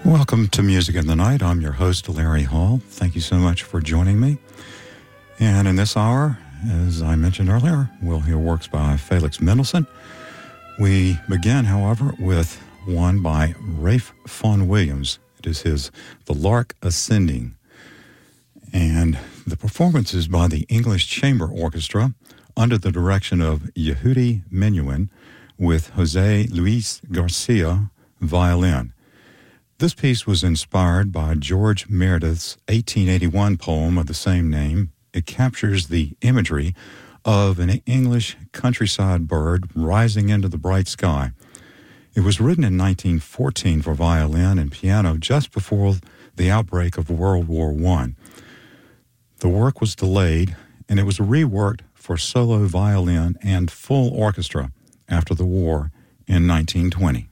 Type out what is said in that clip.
Welcome to Music in the Night. I'm your host, Larry Hall. Thank you so much for joining me. And in this hour, as I mentioned earlier, we'll hear works by Felix Mendelssohn. We begin, however, with one by Ralph Vaughan Williams. It is his The Lark Ascending. And the performance is by the English Chamber Orchestra under the direction of Yehudi Menuhin with Jose Luis Garcia violin. This piece was inspired by George Meredith's 1881 poem of the same name. It captures the imagery of an English countryside bird rising into the bright sky. It was written in 1914 for violin and piano just before the outbreak of World War I. The work was delayed, and it was reworked for solo violin and full orchestra after the war in 1920.